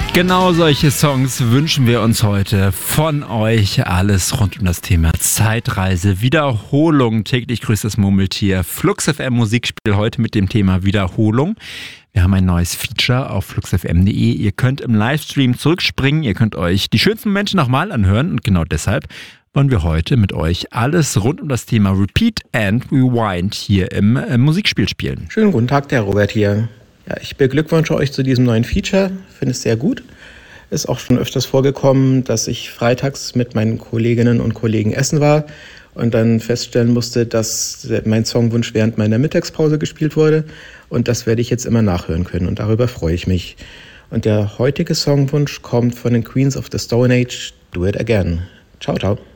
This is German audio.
Genau solche Songs wünschen wir uns heute von euch. Alles rund um das Thema Zeitreise, Wiederholung. Täglich grüßt das Murmeltier. Flux FM Musikspiel heute mit dem Thema Wiederholung. Wir haben ein neues Feature auf fluxfm.de. Ihr könnt im Livestream zurückspringen. Ihr könnt euch die schönsten Momente nochmal anhören. Und genau deshalb wollen wir heute mit euch alles rund um das Thema Repeat and Rewind hier im Musikspiel spielen. Schönen guten Tag, der Robert hier. Ja, ich beglückwünsche euch zu diesem neuen Feature. Finde es sehr gut. Ist auch schon öfters vorgekommen, dass ich freitags mit meinen Kolleginnen und Kollegen essen war und dann feststellen musste, dass mein Songwunsch während meiner Mittagspause gespielt wurde. Und das werde ich jetzt immer nachhören können und darüber freue ich mich. Und der heutige Songwunsch kommt von den Queens of the Stone Age, Do It Again. Ciao, ciao.